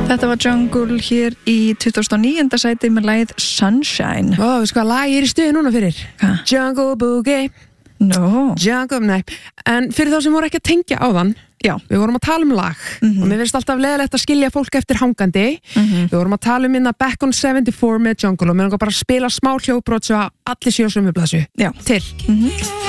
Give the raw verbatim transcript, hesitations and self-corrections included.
Þetta var Jungle hér í tuttugasta og níunda sæti með lagið Sunshine. Ó, við sko að lagi er í stuði núna fyrir. Hva? Jungle Boogie. No. Jungle, nei. En fyrir þá sem voru ekki að tengja á þann, já, við vorum að tala um lag mm-hmm. og mér finnst alltaf leiðilegt að skilja fólk eftir hangandi. Mm-hmm. Við vorum að tala um minna Back on seventy-four með Jungle og mér langar bara að spila smá hljóðbrot svo að allir séu á sömu blaðsu. Já. Til. Mm-hmm.